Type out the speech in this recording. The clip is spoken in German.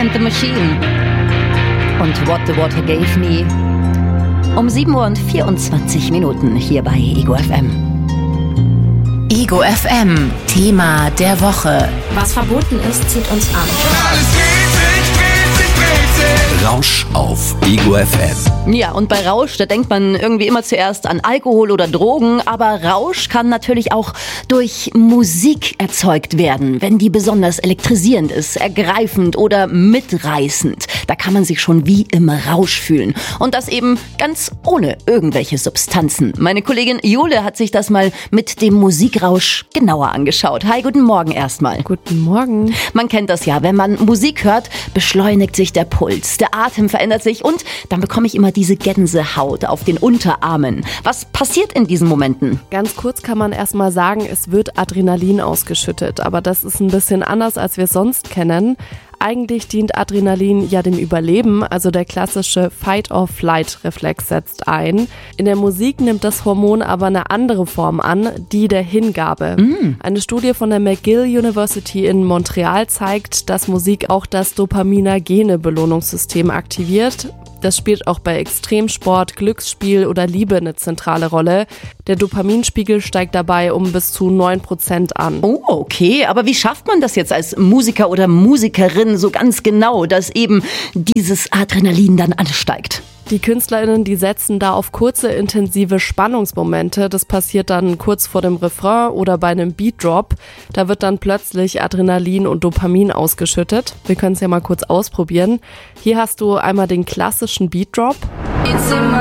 and the Machine und What the Water Gave Me. Um 7:24 Uhr hier bei Ego FM. Ego FM, Thema der Woche. Was verboten ist, zieht uns an. Alles dreht sich. Rausch auf Ego FM. Ja, und bei Rausch, da denkt man irgendwie immer zuerst an Alkohol oder Drogen, aber Rausch kann natürlich auch durch Musik erzeugt werden, wenn die besonders elektrisierend ist, ergreifend oder mitreißend. Da kann man sich schon wie im Rausch fühlen. Und das eben ganz ohne irgendwelche Substanzen. Meine Kollegin Jule hat sich das mal mit dem Musikrausch genauer angeschaut. Hi, guten Morgen erstmal. Guten Morgen. Man kennt das ja, wenn man Musik hört, beschleunigt sich der Puls, der Atem verändert sich und dann bekomme ich immer diese Gänsehaut auf den Unterarmen. Was passiert in diesen Momenten? Ganz kurz kann man erstmal sagen, es wird Adrenalin ausgeschüttet, aber das ist ein bisschen anders, als wir es sonst kennen. Eigentlich dient Adrenalin ja dem Überleben, also der klassische Fight-or-Flight-Reflex setzt ein. In der Musik nimmt das Hormon aber eine andere Form an, die der Hingabe. Eine Studie von der McGill University in Montreal zeigt, dass Musik auch das dopaminogene Belohnungssystem aktiviert. Das spielt auch bei Extremsport, Glücksspiel oder Liebe eine zentrale Rolle. Der Dopaminspiegel steigt dabei um bis zu 9% an. Oh, okay. Aber wie schafft man das jetzt als Musiker oder Musikerin so ganz genau, dass eben dieses Adrenalin dann ansteigt? Die KünstlerInnen, die setzen da auf kurze, intensive Spannungsmomente. Das passiert dann kurz vor dem Refrain oder bei einem Beatdrop. Da wird dann plötzlich Adrenalin und Dopamin ausgeschüttet. Wir können es ja mal kurz ausprobieren. Hier hast du einmal den klassischen Beatdrop. It's in my